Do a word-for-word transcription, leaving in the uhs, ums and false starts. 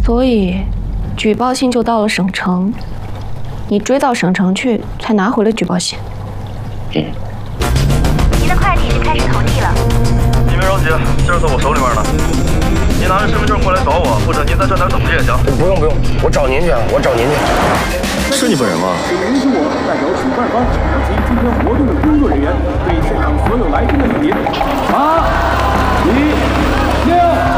所以，举报信就到了省城，你追到省城去，才拿回了举报信。 嗯。您的快递已经开始投递了。 您别着急，信儿在我手里面呢。您拿着身份证过来找我，或者您在站台等着也行。 不用不用，我找您去，我找您去。 是你本人吗？ 请允许我代表主办方以及今天活动的工作人员，对现场所有来宾的姓名。八、七、六。